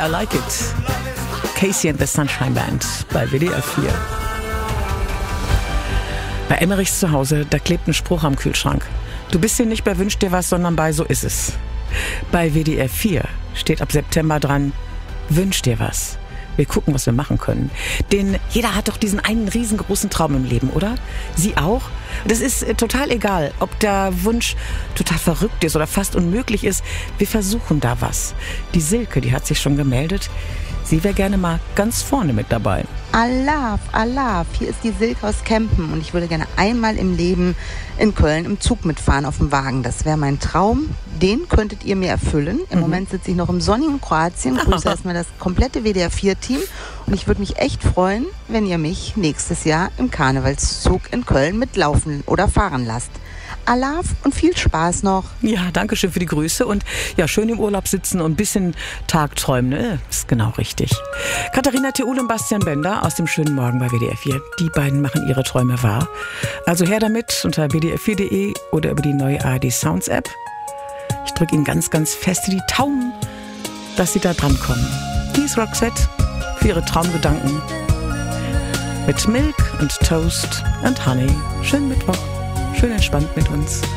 I Like It. Casey and the Sunshine Band bei WDR 4. Bei Emmerichs zu Hause, da klebt ein Spruch am Kühlschrank. Du bist hier nicht bei Wünsch dir was, sondern bei So ist es. Bei WDR 4 steht ab September dran, Wünsch dir was. Wir gucken, was wir machen können. Denn jeder hat doch diesen einen riesengroßen Traum im Leben, oder? Sie auch? Das ist total egal, ob der Wunsch total verrückt ist oder fast unmöglich ist. Wir versuchen da was. Die Silke, die hat sich schon gemeldet. Sie wäre gerne mal ganz vorne mit dabei. Alaf, hier ist die Silke aus Kempen und ich würde gerne einmal im Leben in Köln im Zug mitfahren auf dem Wagen. Das wäre mein Traum. Den könntet ihr mir erfüllen. Im Moment sitze ich noch im sonnigen Kroatien. Grüße erstmal das komplette WDR-4-Team. Und ich würde mich echt freuen, wenn ihr mich nächstes Jahr im Karnevalszug in Köln mitlaufen oder fahren lasst. Alaf und viel Spaß noch. Ja, danke schön für die Grüße und ja, schön im Urlaub sitzen und ein bisschen Tagträumen, ne? Ist genau richtig. Katharina Theul und Bastian Bender aus dem schönen Morgen bei WDR 4. Die beiden machen ihre Träume wahr. Also her damit unter wdr4.de oder über die neue ARD Sounds App. Ich drücke Ihnen ganz, ganz fest die Daumen, dass Sie da dran kommen. Hier ist Roxette für Ihre Traumgedanken mit Milk und Toast und Honey. Schönen Mittwoch. Schön entspannt mit uns.